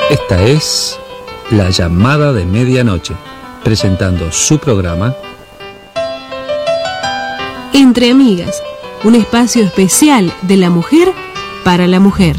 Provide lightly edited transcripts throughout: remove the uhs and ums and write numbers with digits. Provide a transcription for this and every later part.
Esta es La Llamada de Medianoche, presentando su programa Entre Amigas, un espacio especial de la mujer para la mujer.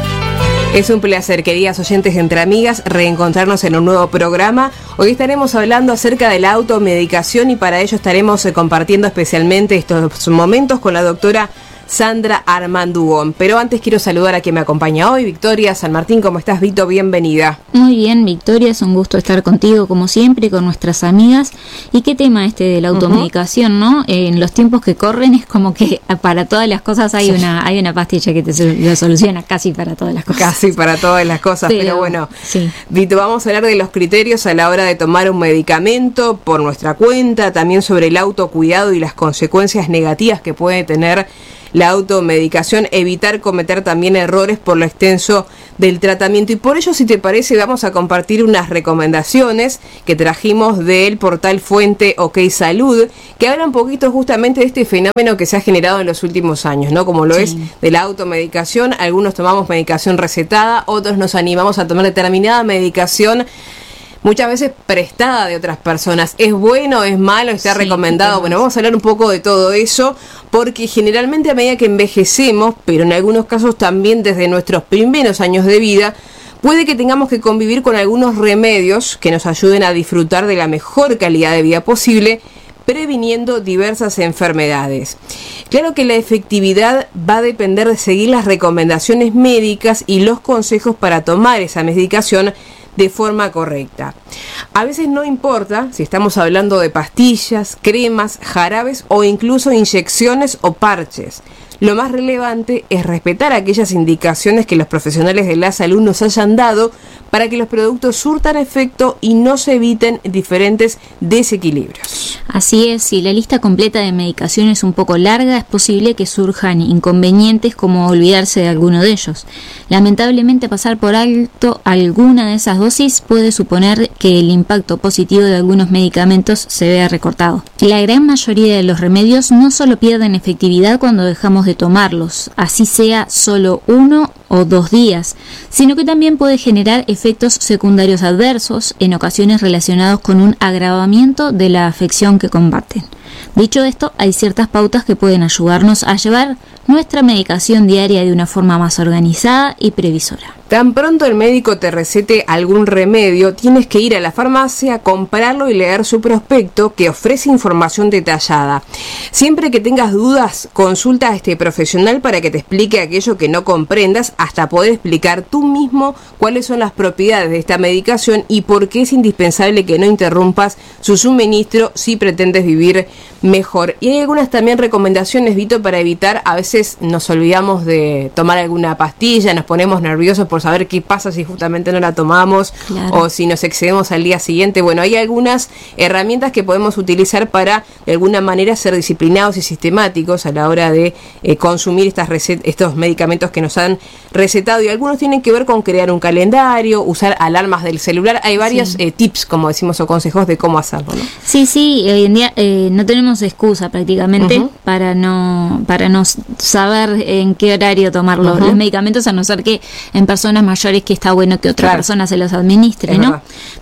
Es un placer, queridas oyentes de Entre Amigas, reencontrarnos en un nuevo programa. Hoy estaremos hablando acerca de la automedicación y para ello estaremos compartiendo especialmente estos momentos con la doctora Sandra Armandugón. Pero antes quiero saludar a quien me acompaña hoy, Victoria San Martín. ¿Cómo estás, Vito? Bienvenida. Muy bien, Victoria, es un gusto estar contigo como siempre, con nuestras amigas. ¿Y qué tema de la automedicación, no? En los tiempos que corren es como que para todas las cosas hay una pastilla que te lo soluciona casi para todas las cosas. Casi para todas las cosas, pero bueno, sí. Vito, vamos a hablar de los criterios a la hora de tomar un medicamento por nuestra cuenta, también sobre el autocuidado y las consecuencias negativas que puede tener la automedicación, evitar cometer también errores por lo extenso del tratamiento. Y por ello, si te parece, vamos a compartir unas recomendaciones que trajimos del portal Fuente OK Salud, que habla un poquito justamente de este fenómeno que se ha generado en los últimos años, ¿no? Como lo es de la automedicación. Algunos tomamos medicación recetada, otros nos animamos a tomar determinada medicación muchas veces prestada de otras personas. ¿Es bueno, es malo, está recomendado? Bueno, vamos a hablar un poco de todo eso, porque generalmente a medida que envejecemos, pero en algunos casos también desde nuestros primeros años de vida, puede que tengamos que convivir con algunos remedios que nos ayuden a disfrutar de la mejor calidad de vida posible, previniendo diversas enfermedades. Claro que la efectividad va a depender de seguir las recomendaciones médicas y los consejos para tomar esa medicación de forma correcta. A veces no importa si estamos hablando de pastillas, cremas, jarabes o incluso inyecciones o parches. Lo más relevante es respetar aquellas indicaciones que los profesionales de la salud nos hayan dado para que los productos surtan efecto y no se eviten diferentes desequilibrios. Así es, si la lista completa de medicación es un poco larga, es posible que surjan inconvenientes como olvidarse de alguno de ellos. Lamentablemente, pasar por alto alguna de esas dosis puede suponer que el impacto positivo de algunos medicamentos se vea recortado. La gran mayoría de los remedios no solo pierden efectividad cuando dejamos de tomarlos, así sea solo 1 o 2 días, sino que también puede generar efectos secundarios adversos, en ocasiones relacionados con un agravamiento de la afección que combaten. Dicho esto, hay ciertas pautas que pueden ayudarnos a llevar nuestra medicación diaria de una forma más organizada y previsora. Tan pronto el médico te recete algún remedio, tienes que ir a la farmacia, comprarlo y leer su prospecto, que ofrece información detallada. Siempre que tengas dudas, consulta a este profesional para que te explique aquello que no comprendas, hasta poder explicar tú mismo cuáles son las propiedades de esta medicación y por qué es indispensable que no interrumpas su suministro si pretendes vivir mejor. Y hay algunas también recomendaciones, Vito, para evitar, a veces nos olvidamos de tomar alguna pastilla, nos ponemos nerviosos por saber qué pasa si justamente no la tomamos, o si nos excedemos al día siguiente. Bueno, hay algunas herramientas que podemos utilizar para de alguna manera ser disciplinados y sistemáticos a la hora de consumir estos medicamentos que nos han recetado, y algunos tienen que ver con crear un calendario, usar alarmas del celular. Hay varios tips, como decimos, o consejos de cómo hacerlo, ¿no? Sí, hoy en día no tenemos excusa prácticamente para no saber en qué horario tomar los medicamentos, a no ser que en personas mayores, que está bueno que otra persona se los administre, ¿no?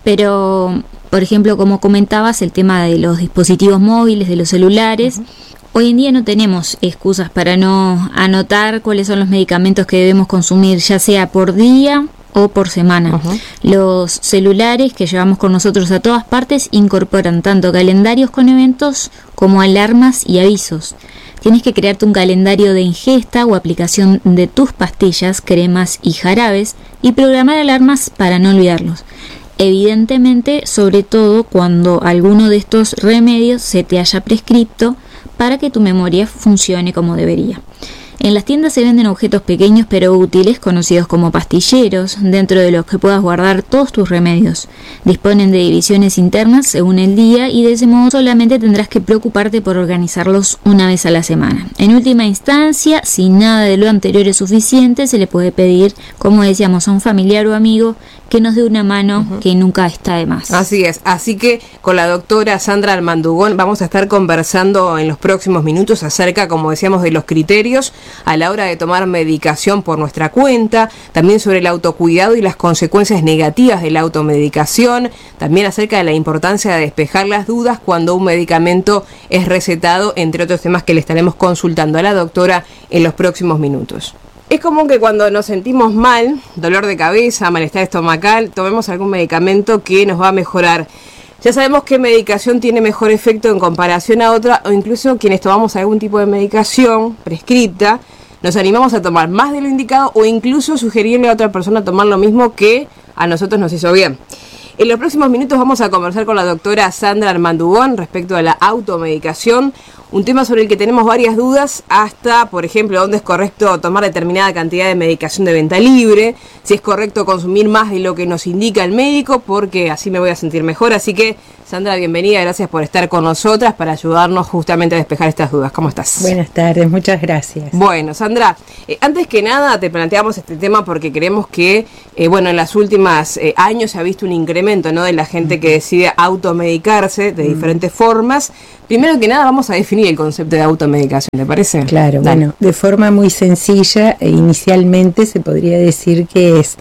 Pero, por ejemplo, como comentabas, el tema de los dispositivos móviles, de los celulares, hoy en día no tenemos excusas para no anotar cuáles son los medicamentos que debemos consumir, ya sea por día o por semana. Los celulares que llevamos con nosotros a todas partes incorporan tanto calendarios con eventos como alarmas y avisos. Tienes que crearte un calendario de ingesta o aplicación de tus pastillas, cremas y jarabes y programar alarmas para no olvidarlos. Evidentemente, sobre todo cuando alguno de estos remedios se te haya prescrito para que tu memoria funcione como debería. En las tiendas se venden objetos pequeños pero útiles, conocidos como pastilleros, dentro de los que puedas guardar todos tus remedios. Disponen de divisiones internas según el día y de ese modo solamente tendrás que preocuparte por organizarlos una vez a la semana. En última instancia, si nada de lo anterior es suficiente, se le puede pedir, como decíamos, a un familiar o amigo que nos dé una mano, que nunca está de más. Así es, así que con la doctora Sandra Armandugón vamos a estar conversando en los próximos minutos acerca, como decíamos, de los criterios a la hora de tomar medicación por nuestra cuenta, también sobre el autocuidado y las consecuencias negativas de la automedicación, también acerca de la importancia de despejar las dudas cuando un medicamento es recetado, entre otros temas que le estaremos consultando a la doctora en los próximos minutos. Es común que cuando nos sentimos mal, dolor de cabeza, malestar estomacal, tomemos algún medicamento que nos va a mejorar. Ya sabemos qué medicación tiene mejor efecto en comparación a otra, o incluso quienes tomamos algún tipo de medicación prescrita, nos animamos a tomar más de lo indicado o incluso sugerirle a otra persona tomar lo mismo que a nosotros nos hizo bien. En los próximos minutos vamos a conversar con la doctora Sandra Armandugón respecto a la automedicación, un tema sobre el que tenemos varias dudas, hasta, por ejemplo, dónde es correcto tomar determinada cantidad de medicación de venta libre, si es correcto consumir más de lo que nos indica el médico, porque así me voy a sentir mejor. Así que, Sandra, bienvenida, gracias por estar con nosotras para ayudarnos justamente a despejar estas dudas. ¿Cómo estás? Buenas tardes, muchas gracias. Bueno, Sandra, antes que nada te planteamos este tema porque creemos que, en los últimos años se ha visto un incremento, ¿no?, de la gente que decide automedicarse de diferentes formas. Primero que nada vamos a definir el concepto de automedicación, ¿te parece? Claro, dale. Bueno, de forma muy sencilla, inicialmente se podría decir que es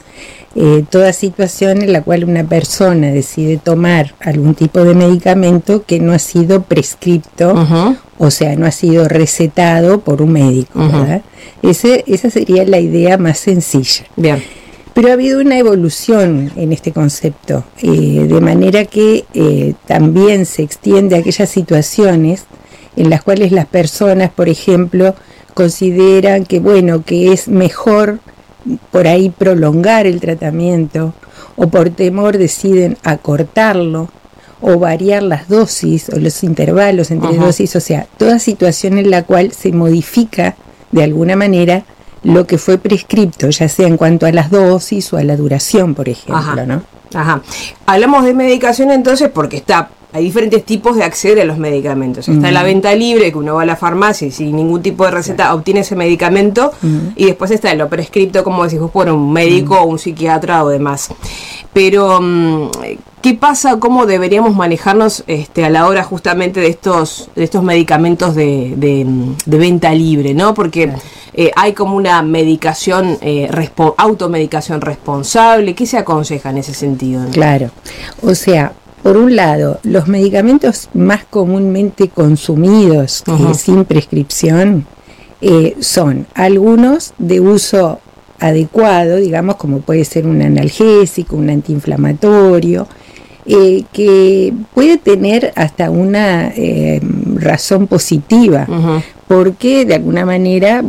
toda situación en la cual una persona decide tomar algún tipo de medicamento que no ha sido prescripto, o sea, no ha sido recetado por un médico, ¿verdad? Esa sería la idea más sencilla. Bien. Pero ha habido una evolución en este concepto, de manera que también se extiende a aquellas situaciones en las cuales las personas, por ejemplo, consideran que, que es mejor por ahí prolongar el tratamiento, o por temor deciden acortarlo, o variar las dosis o los intervalos entre dosis, o sea, toda situación en la cual se modifica de alguna manera lo que fue prescripto, ya sea en cuanto a las dosis o a la duración, por ejemplo, ¿no? Hablamos de medicación entonces porque hay diferentes tipos de acceder a los medicamentos. Está la venta libre, que uno va a la farmacia y sin ningún tipo de receta obtiene ese medicamento, y después está lo prescripto, como decís vos, por un médico o un psiquiatra o demás. Pero, ¿qué pasa? ¿Cómo deberíamos manejarnos a la hora justamente de estos medicamentos de venta libre, ¿no? Porque hay como una medicación, automedicación responsable. ¿Qué se aconseja en ese sentido? Claro, o sea, por un lado, los medicamentos más comúnmente consumidos sin prescripción son algunos de uso adecuado, digamos, como puede ser un analgésico, un antiinflamatorio, que puede tener hasta una razón positiva, porque de alguna manera,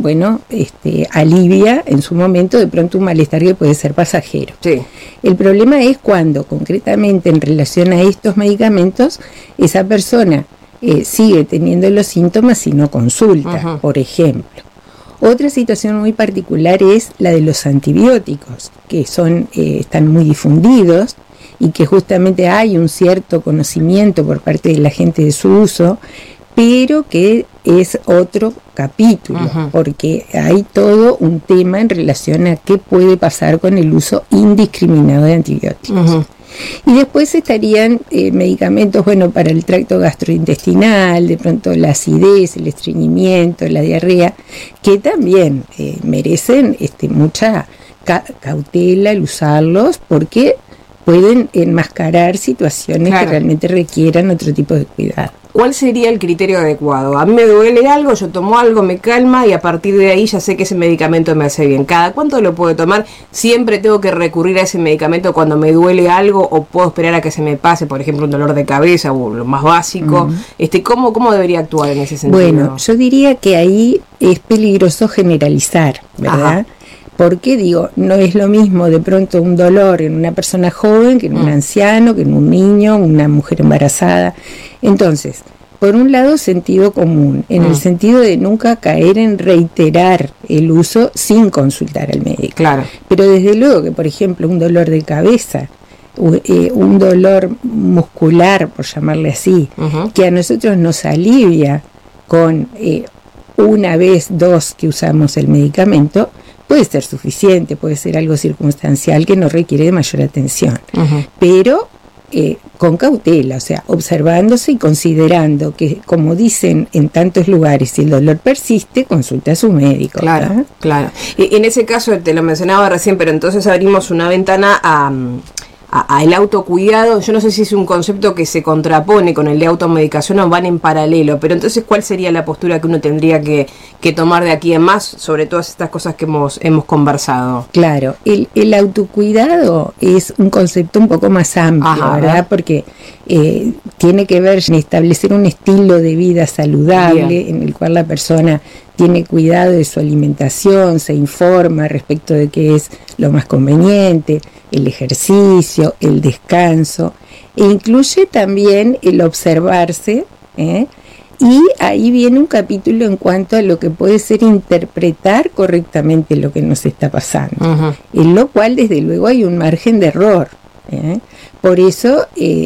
alivia en su momento de pronto un malestar que puede ser pasajero. Sí. El problema es cuando, concretamente, en relación a estos medicamentos, esa persona sigue teniendo los síntomas y no consulta, por ejemplo. Otra situación muy particular es la de los antibióticos, que están muy difundidos y que justamente hay un cierto conocimiento por parte de la gente de su uso, pero que es otro capítulo, porque hay todo un tema en relación a qué puede pasar con el uso indiscriminado de antibióticos. Y después estarían medicamentos, para el tracto gastrointestinal, de pronto la acidez, el estreñimiento, la diarrea, que también merecen mucha cautela al usarlos, porque pueden enmascarar situaciones que realmente requieran otro tipo de cuidado. ¿Cuál sería el criterio adecuado? A mí me duele algo, yo tomo algo, me calma y a partir de ahí ya sé que ese medicamento me hace bien. ¿Cada cuánto lo puedo tomar? ¿Siempre tengo que recurrir a ese medicamento cuando me duele algo o puedo esperar a que se me pase, por ejemplo, un dolor de cabeza o lo más básico? ¿Cómo debería actuar en ese sentido? Bueno, yo diría que ahí es peligroso generalizar, ¿verdad? Porque no es lo mismo de pronto un dolor en una persona joven que en un anciano, que en un niño, una mujer embarazada. Entonces, por un lado, sentido común, en el sentido de nunca caer en reiterar el uso sin consultar al médico. Claro. Pero desde luego que, por ejemplo, un dolor de cabeza, un dolor muscular, por llamarle así, que a nosotros nos alivia con una vez, dos que usamos el medicamento, puede ser suficiente, puede ser algo circunstancial que no requiere de mayor atención, pero con cautela, o sea, observándose y considerando que, como dicen en tantos lugares, si el dolor persiste, consulta a su médico. Claro, ¿verdad? Claro. En ese caso, te lo mencionaba recién, pero entonces abrimos una ventana a el autocuidado. Yo no sé si es un concepto que se contrapone con el de automedicación o van en paralelo, pero entonces, ¿cuál sería la postura que uno tendría que tomar de aquí en más sobre todas estas cosas que hemos conversado? Claro, el autocuidado es un concepto un poco más amplio, ¿verdad? Porque tiene que ver en establecer un estilo de vida saludable en el cual la persona tiene cuidado de su alimentación, se informa respecto de qué es lo más conveniente, el ejercicio, el descanso, e incluye también el observarse, y ahí viene un capítulo en cuanto a lo que puede ser interpretar correctamente lo que nos está pasando, en lo cual desde luego hay un margen de error. Por eso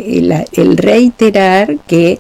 el reiterar que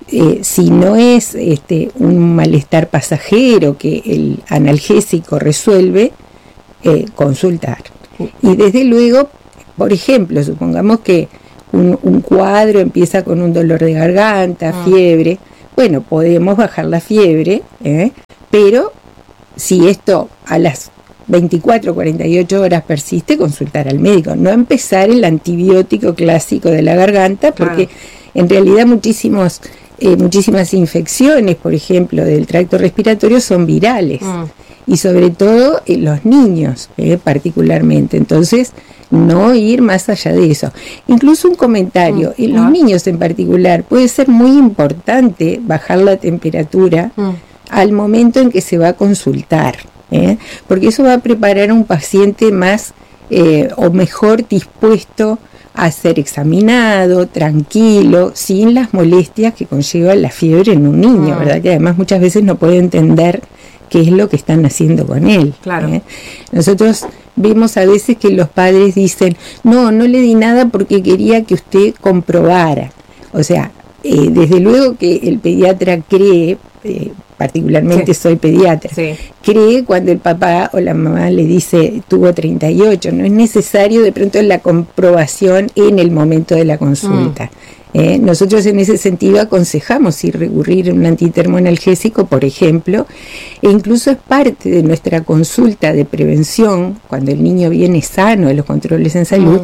si no es un malestar pasajero que el analgésico resuelve, consultar. Y desde luego, por ejemplo, supongamos que un cuadro empieza con un dolor de garganta, fiebre. Bueno, podemos bajar la fiebre, pero si esto a las 24 o 48 horas persiste, consultar al médico. No empezar el antibiótico clásico de la garganta, porque en realidad muchísimas infecciones, por ejemplo, del tracto respiratorio son virales. Y sobre todo en los niños, particularmente. Entonces, no ir más allá de eso. Incluso un comentario, en los niños en particular, puede ser muy importante bajar la temperatura al momento en que se va a consultar, porque eso va a preparar a un paciente más o mejor dispuesto a ser examinado, tranquilo, sin las molestias que conlleva la fiebre en un niño, ¿verdad? Que además muchas veces no puede entender qué es lo que están haciendo con él. Nosotros vemos a veces que los padres dicen, no le di nada porque quería que usted comprobara. O sea, desde luego que el pediatra cree, particularmente soy pediatra, cree cuando el papá o la mamá le dice tuvo 38, no es necesario de pronto la comprobación en el momento de la consulta. Nosotros en ese sentido aconsejamos si recurrir a un antitermoanalgésico, por ejemplo, e incluso es parte de nuestra consulta de prevención, cuando el niño viene sano de los controles en salud,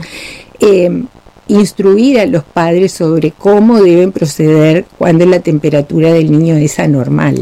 instruir a los padres sobre cómo deben proceder cuando la temperatura del niño es anormal.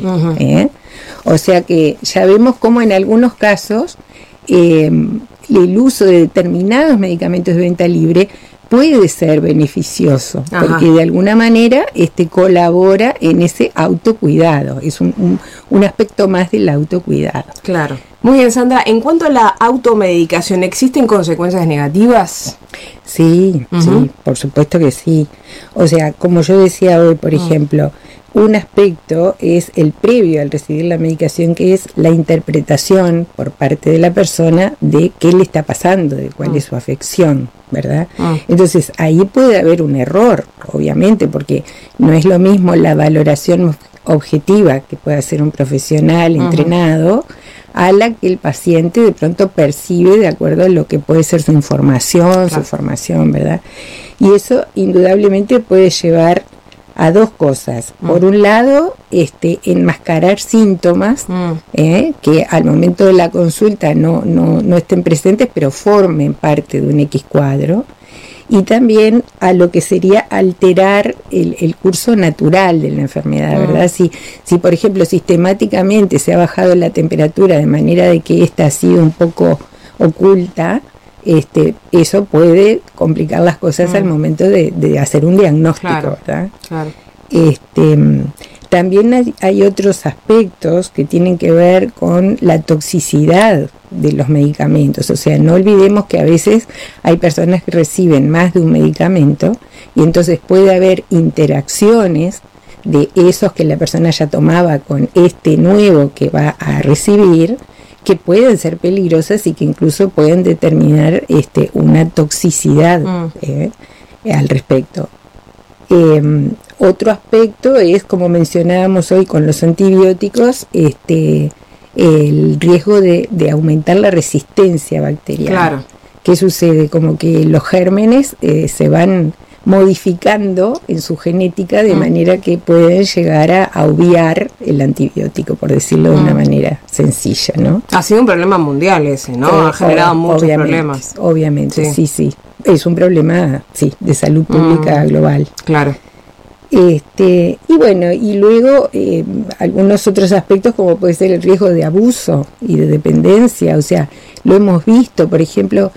O sea que ya vemos cómo en algunos casos el uso de determinados medicamentos de venta libre puede ser beneficioso, porque de alguna manera colabora en ese autocuidado, es un aspecto más del autocuidado. Claro. Muy bien, Sandra, en cuanto a la automedicación, ¿existen consecuencias negativas? Sí, sí, por supuesto que sí. O sea, como yo decía hoy, por ejemplo, un aspecto es el previo al recibir la medicación, que es la interpretación por parte de la persona de qué le está pasando, de cuál es su afección, ¿verdad? Entonces, ahí puede haber un error, obviamente, porque no es lo mismo la valoración objetiva que puede hacer un profesional entrenado a la que el paciente de pronto percibe de acuerdo a lo que puede ser su información, su formación, ¿verdad? Y eso indudablemente puede llevar a dos cosas. Por un lado, enmascarar síntomas que al momento de la consulta no estén presentes, pero formen parte de un X cuadro. Y también a lo que sería alterar el curso natural de la enfermedad, ¿verdad? Si por ejemplo, sistemáticamente se ha bajado la temperatura de manera de que ésta ha sido un poco oculta, eso puede complicar las cosas al momento de hacer un diagnóstico, ¿verdad? Claro. También hay otros aspectos que tienen que ver con la toxicidad de los medicamentos. O sea, no olvidemos que a veces hay personas que reciben más de un medicamento y entonces puede haber interacciones de esos que la persona ya tomaba con este nuevo que va a recibir, que pueden ser peligrosas y que incluso pueden determinar una toxicidad al respecto. Otro aspecto es, como mencionábamos hoy con los antibióticos, el riesgo de aumentar la resistencia bacteriana. Claro. ¿Qué sucede? Como que los gérmenes se van modificando en su genética de manera que pueden llegar a obviar el antibiótico, por decirlo de una manera sencilla, ¿no? Ha sido un problema mundial ese, ¿no? Ha generado muchos problemas. Obviamente, sí. Es un problema, de salud pública global. Claro. Y bueno, y luego algunos otros aspectos como puede ser el riesgo de abuso y de dependencia, o sea, lo hemos visto, por ejemplo,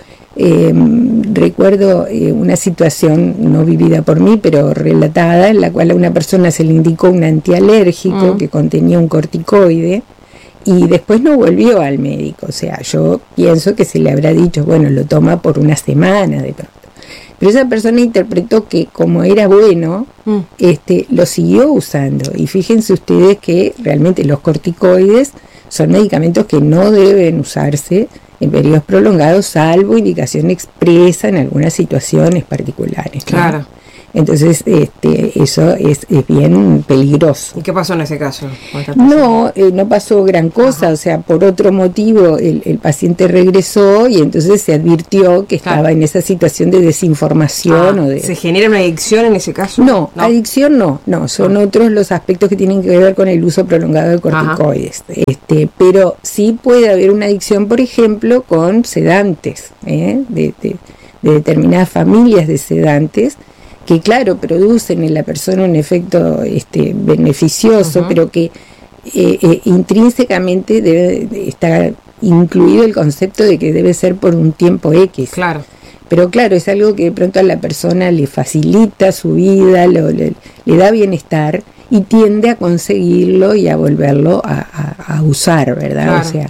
recuerdo una situación no vivida por mí, pero relatada, en la cual a una persona se le indicó un antialérgico que contenía un corticoide y después no volvió al médico, o sea, yo pienso que se le habrá dicho, bueno, lo toma por una semana de pronto. Pero esa persona interpretó que como era bueno, lo siguió usando. Y fíjense ustedes que realmente los corticoides son medicamentos que no deben usarse en periodos prolongados, salvo indicación expresa en algunas situaciones particulares, ¿no? Claro. Entonces, eso es bien peligroso. ¿Y qué pasó en ese caso? No pasó gran cosa, o sea, por otro motivo el paciente regresó y entonces se advirtió que estaba en esa situación de desinformación. ¿Se genera una adicción en ese caso? No, adicción no, son otros los aspectos que tienen que ver con el uso prolongado de corticoides. Pero sí puede haber una adicción, por ejemplo, con sedantes, de determinadas familias de sedantes, que claro, producen en la persona un efecto beneficioso, pero que intrínsecamente debe estar incluido el concepto de que debe ser por un tiempo X. Claro. Pero claro, es algo que de pronto a la persona le facilita su vida, le da bienestar y tiende a conseguirlo y a volverlo a usar, ¿verdad? Claro. O sea,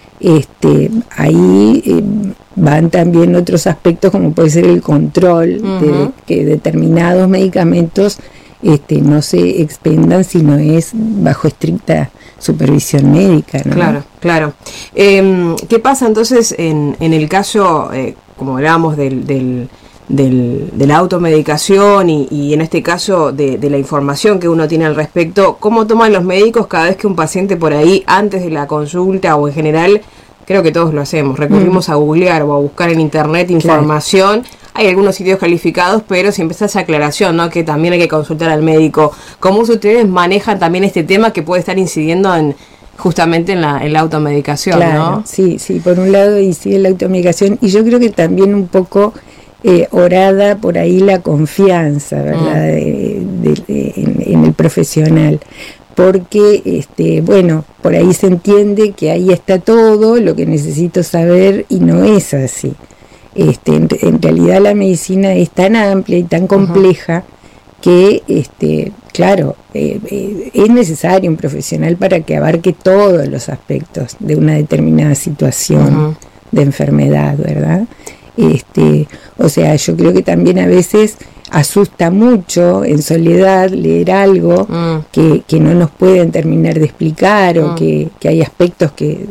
ahí van también otros aspectos como puede ser el control de que determinados medicamentos no se expendan si no es bajo estricta supervisión médica, ¿no? Claro. ¿Qué pasa entonces en el caso, como hablábamos de la automedicación y en este caso de la información que uno tiene al respecto? ¿Cómo toman los médicos cada vez que un paciente por ahí, antes de la consulta o en general, creo que todos lo hacemos, recurrimos a googlear o a buscar en internet información? Claro. Hay algunos sitios calificados, pero siempre está esa aclaración, ¿no? Que también hay que consultar al médico. ¿Cómo ustedes manejan también este tema que puede estar incidiendo justamente en la automedicación? Claro, ¿no? Sí, por un lado incide la automedicación y yo creo que también un poco orada por ahí la confianza, ¿verdad? En el profesional. Porque, por ahí se entiende que ahí está todo lo que necesito saber y no es así. En realidad la medicina es tan amplia y tan compleja que, claro, es necesario un profesional para que abarque todos los aspectos de una determinada situación de enfermedad, ¿verdad? O sea, yo creo que también a veces asusta mucho en soledad leer algo que no nos pueden terminar de explicar o que hay aspectos que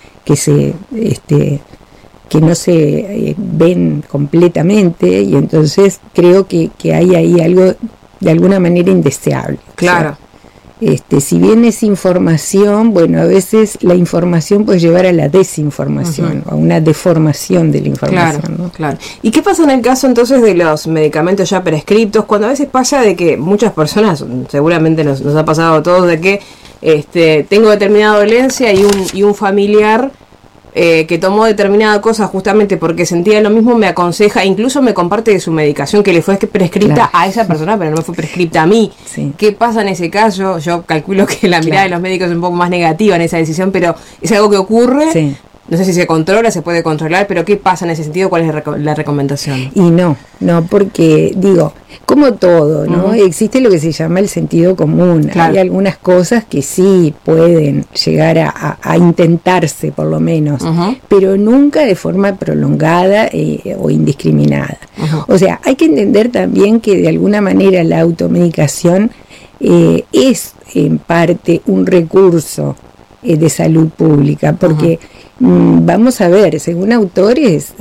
no se ven completamente y entonces creo que hay ahí algo de alguna manera indeseable. Claro. O sea, si bien es información, bueno, a veces la información puede llevar a la desinformación, a una deformación de la información. Claro, ¿no? Claro. ¿Y qué pasa en el caso entonces de los medicamentos ya prescriptos? Cuando a veces pasa de que muchas personas, seguramente nos ha pasado a todos, de que tengo determinada dolencia y un familiar que tomó determinada cosa justamente porque sentía lo mismo, me aconseja, incluso me comparte de su medicación que le fue prescripta a esa persona, pero no me fue prescripta a mí. Sí. ¿Qué pasa en ese caso? Yo calculo que la mirada de los médicos es un poco más negativa en esa decisión, pero es algo que ocurre. Sí. No sé si se controla, se puede controlar, pero ¿qué pasa en ese sentido? ¿Cuál es la recomendación? Y no, porque digo, como todo, ¿no? Existe lo que se llama el sentido común. Claro. Hay algunas cosas que sí pueden llegar a intentarse, por lo menos, pero nunca de forma prolongada o indiscriminada. O sea, hay que entender también que de alguna manera la automedicación es en parte un recurso de salud pública, porque vamos a ver, según autores,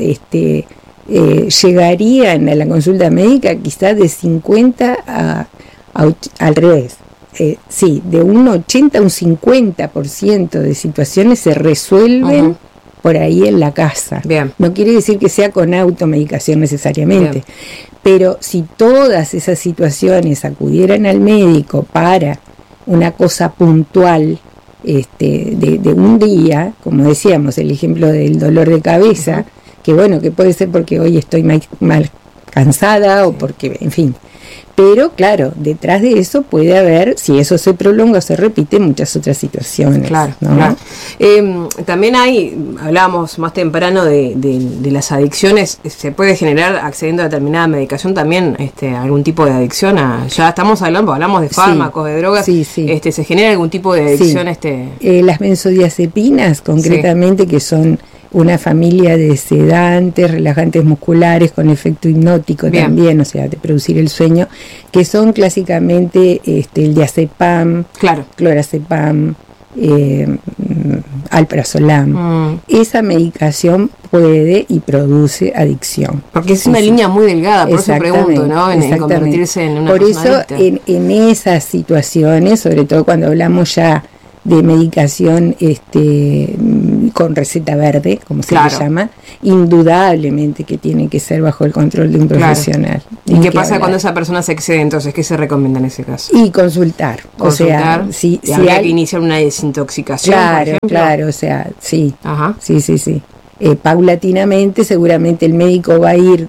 llegarían a la consulta médica quizás de 50 al revés, sí, de un 80 a un 50% de situaciones se resuelven por ahí en la casa. Bien. No quiere decir que sea con automedicación necesariamente. Bien. Pero si todas esas situaciones acudieran al médico para una cosa puntual, de un día, como decíamos, el ejemplo del dolor de cabeza, que bueno, que puede ser porque hoy estoy mal cansada o porque, en fin. Pero claro, detrás de eso puede haber, si eso se prolonga o se repite, muchas otras situaciones. Claro, ¿no? claro. También hablábamos más temprano de las adicciones. Se puede generar, accediendo a determinada medicación, también algún tipo de adicción. Ya estamos hablamos de fármacos, de drogas. Sí. ¿Se genera algún tipo de adicción? Las benzodiazepinas, concretamente, que son una familia de sedantes, relajantes musculares con efecto hipnótico. Bien. También, o sea, de producir el sueño, que son clásicamente el diazepam, clorazepam, alprazolam. Esa medicación puede y produce adicción. Porque es una línea muy delgada, por eso pregunto, ¿no? En convertirse en una persona adicta. Por eso, en esas situaciones, sobre todo cuando hablamos ya de medicación con receta verde, como se le llama, indudablemente que tiene que ser bajo el control de un profesional. ¿Y qué pasa cuando esa persona se excede? Entonces, ¿qué se recomienda en ese caso? Y consultar. O sea, si habría que iniciar una desintoxicación, claro, o sea, sí. Ajá. Sí. Paulatinamente, seguramente el médico va a ir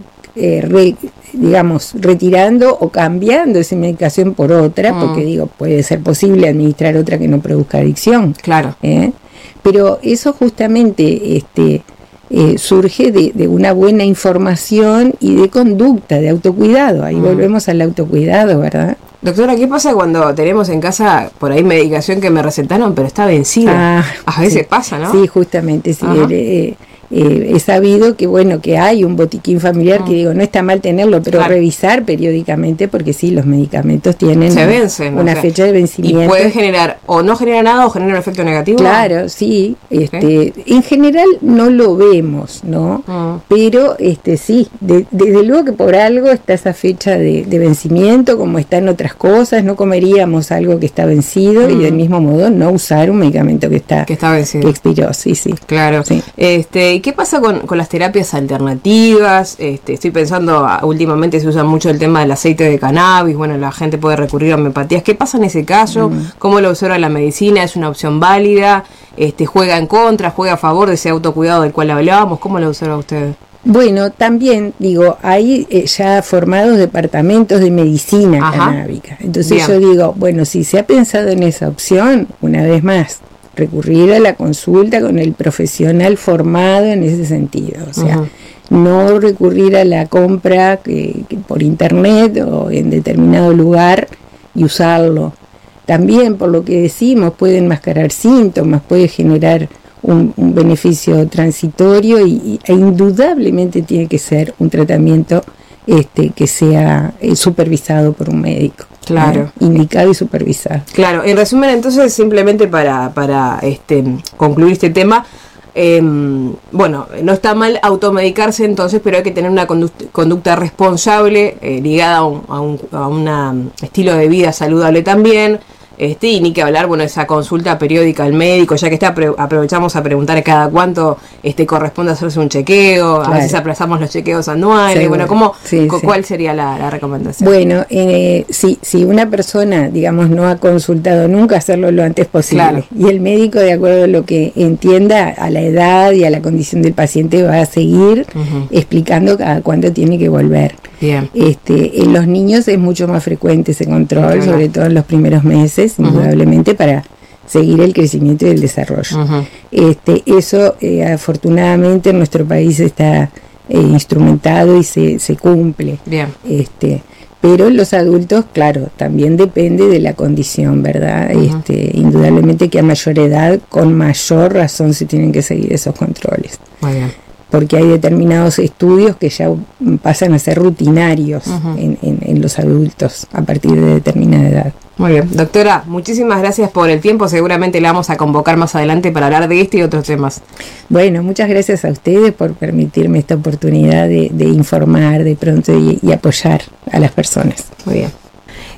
retirando o cambiando esa medicación por otra, porque puede ser posible administrar otra que no produzca adicción. Claro. Pero eso justamente surge de una buena información y de conducta, de autocuidado. Ahí volvemos al autocuidado, ¿verdad? Doctora, ¿qué pasa cuando tenemos en casa por ahí medicación que me recetaron pero está vencida? A veces pasa, ¿no? Sí, justamente, sí. He sabido que hay un botiquín familiar que no está mal tenerlo, pero revisar periódicamente, porque sí, los medicamentos tienen una fecha de vencimiento. ¿Y puede generar o no genera nada o genera un efecto negativo? Claro, sí. En general no lo vemos, ¿no? Pero sí, desde luego que por algo está esa fecha de vencimiento, como está en otras cosas. No comeríamos algo que está vencido y del mismo modo no usar un medicamento que está vencido, que expiró. Sí. Claro. Sí. ¿Qué pasa con las terapias alternativas? Estoy pensando, últimamente se usa mucho el tema del aceite de cannabis. Bueno, la gente puede recurrir a homeopatías. ¿Qué pasa en ese caso? ¿Cómo lo observa la medicina? ¿Es una opción válida? ¿Juega en contra? ¿Juega a favor de ese autocuidado del cual hablábamos? ¿Cómo lo observa usted? Bueno, también, hay ya formados departamentos de medicina canábica. Entonces yo digo, si se ha pensado en esa opción, una vez más, recurrir a la consulta con el profesional formado en ese sentido, o sea, no recurrir a la compra que por internet o en determinado lugar y usarlo. También, por lo que decimos, puede enmascarar síntomas, puede generar un beneficio transitorio e indudablemente tiene que ser un tratamiento que sea supervisado por un médico. Claro. Indicado y supervisado. Claro, en resumen, entonces, simplemente para concluir este tema, no está mal automedicarse entonces, pero hay que tener una conducta responsable, ligada a un estilo de vida saludable también. Y ni que hablar, esa consulta periódica al médico, ya que aprovechamos a preguntar cada cuánto corresponde hacerse un chequeo. A veces aplazamos los chequeos anuales. ¿Cuál sería la recomendación? Bueno, si una persona, no ha consultado nunca, hacerlo lo antes posible. Claro. Y el médico, de acuerdo a lo que entienda, a la edad y a la condición del paciente, va a seguir explicando cada cuánto tiene que volver. Bien. En los niños es mucho más frecuente ese control, sobre todo en los primeros meses, indudablemente, para seguir el crecimiento y el desarrollo. Eso afortunadamente en nuestro país está instrumentado y se cumple. Bien. Pero en los adultos, claro, también depende de la condición, ¿verdad? Indudablemente que a mayor edad, con mayor razón, se tienen que seguir esos controles. Muy bien. Porque hay determinados estudios que ya pasan a ser rutinarios en los adultos a partir de determinada edad. Muy bien, doctora, muchísimas gracias por el tiempo. Seguramente la vamos a convocar más adelante para hablar de este y otros temas. Bueno, muchas gracias a ustedes por permitirme esta oportunidad de informar de pronto y apoyar a las personas. Muy bien.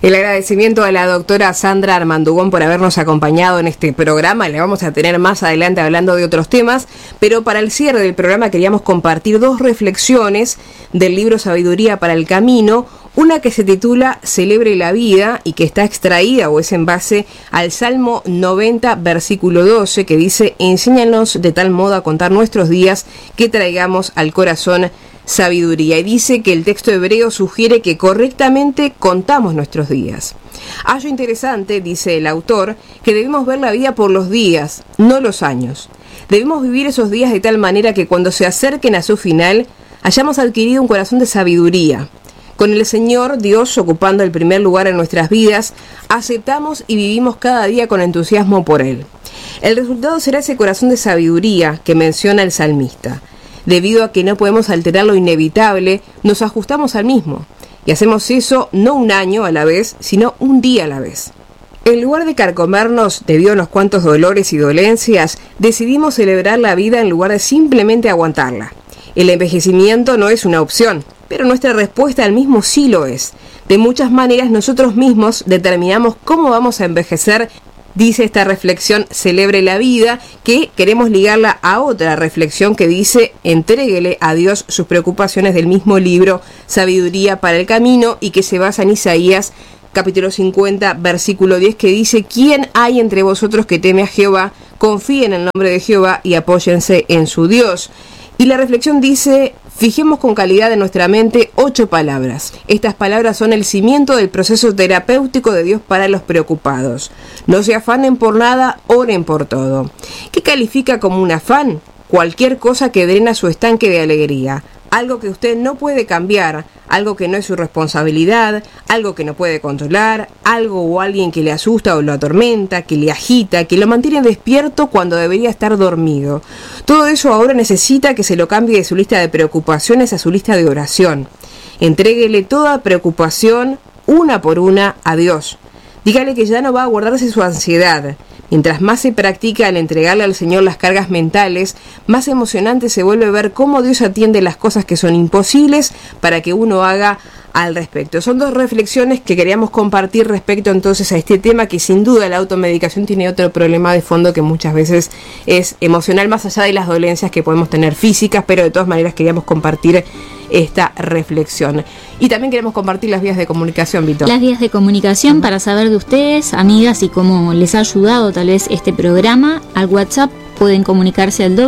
El agradecimiento a la doctora Sandra Armandugón por habernos acompañado en este programa. Le vamos a tener más adelante hablando de otros temas, pero para el cierre del programa queríamos compartir 2 reflexiones del libro Sabiduría para el Camino. Una que se titula Celebre la vida y que está extraída o es en base al Salmo 90, versículo 12, que dice: enséñanos de tal modo a contar nuestros días que traigamos al corazón sabiduría. Y dice que el texto hebreo sugiere que correctamente contamos nuestros días. Hallo interesante, dice el autor, que debemos ver la vida por los días, no los años. Debemos vivir esos días de tal manera que cuando se acerquen a su final hayamos adquirido un corazón de sabiduría. Con el Señor Dios ocupando el primer lugar en nuestras vidas, aceptamos y vivimos cada día con entusiasmo por Él. El resultado será ese corazón de sabiduría que menciona el salmista. Debido a que no podemos alterar lo inevitable, nos ajustamos al mismo. Y hacemos eso no un año a la vez, sino un día a la vez. En lugar de carcomernos debido a unos cuantos dolores y dolencias, decidimos celebrar la vida en lugar de simplemente aguantarla. El envejecimiento no es una opción, pero nuestra respuesta al mismo sí lo es. De muchas maneras nosotros mismos determinamos cómo vamos a envejecer. Dice esta reflexión, celebre la vida, que queremos ligarla a otra reflexión que dice, entréguele a Dios sus preocupaciones, del mismo libro Sabiduría para el Camino, y que se basa en Isaías capítulo 50, versículo 10, que dice: ¿quién hay entre vosotros que teme a Jehová? Confíen en el nombre de Jehová y apóyense en su Dios. Y la reflexión dice: fijemos con calidad en nuestra mente 8 palabras. Estas palabras son el cimiento del proceso terapéutico de Dios para los preocupados. No se afanen por nada, oren por todo. ¿Qué califica como un afán? Cualquier cosa que drena su estanque de alegría. Algo que usted no puede cambiar, algo que no es su responsabilidad, algo que no puede controlar, algo o alguien que le asusta o lo atormenta, que le agita, que lo mantiene despierto cuando debería estar dormido. Todo eso ahora necesita que se lo cambie de su lista de preocupaciones a su lista de oración. Entréguele toda preocupación, una por una, a Dios. Dígale que ya no va a guardarse su ansiedad. Mientras más se practica el entregarle al Señor las cargas mentales, más emocionante se vuelve ver cómo Dios atiende las cosas que son imposibles para que uno haga al respecto. Son 2 reflexiones que queríamos compartir respecto entonces a este tema, que sin duda la automedicación tiene otro problema de fondo que muchas veces es emocional, más allá de las dolencias que podemos tener físicas, pero de todas maneras queríamos compartir esta reflexión. Y también queremos compartir las vías de comunicación, Vito. Las vías de comunicación para saber de ustedes, amigas, y cómo les ha ayudado tal vez este programa. Al WhatsApp pueden comunicarse al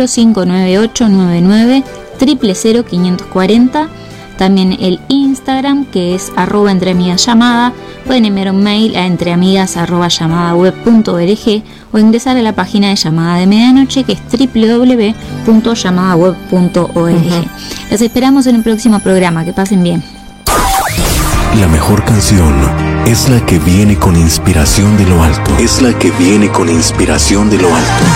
059899 000 540. También el Instagram, que es @entreamigasllamada. Pueden enviar un mail a entreamigas@llamadaweb.org o ingresar a la página de Llamada de Medianoche, que es www.llamadaweb.org. Los esperamos en el próximo programa. Que pasen bien. La mejor canción es la que viene con inspiración de lo alto. Es la que viene con inspiración de lo alto.